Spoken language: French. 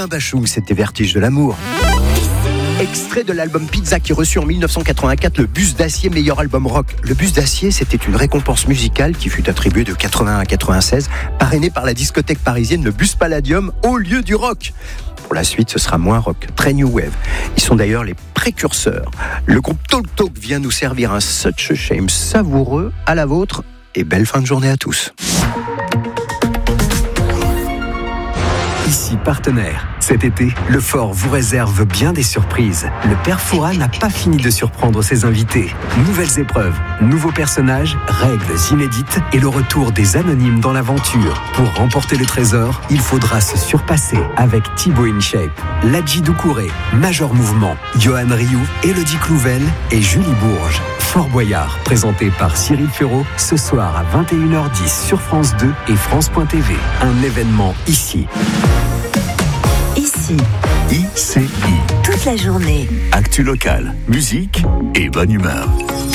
Romain Bachung, c'était Vertige de l'amour. Extrait de l'album Pizza qui reçut en 1984 le Bus d'Acier meilleur album rock. Le Bus d'Acier, c'était une récompense musicale qui fut attribuée de 81 à 96, parrainée par la discothèque parisienne le Bus Palladium au lieu du rock. Pour la suite, ce sera moins rock, très new wave. Ils sont d'ailleurs les précurseurs. Le groupe Talk Talk vient nous servir un Such a Shame savoureux, à la vôtre, et belle fin de journée à tous. Ici partenaire. Cet été, le Fort vous réserve bien des surprises. Le Père Fouras n'a pas fini de surprendre ses invités. Nouvelles épreuves, nouveaux personnages, règles inédites et le retour des anonymes dans l'aventure. Pour remporter le trésor, il faudra se surpasser avec Thibaut InShape, Ladji Doucouré, Major Mouvement, Johan Rioux, Élodie Clouvel et Julie Bourges. Fort Boyard, présenté par Cyril Ferraud, ce soir à 21h10 sur France 2 et France.tv. Un événement ici. Ici. ICI. Toute la journée. Actu locale, musique et bonne humeur.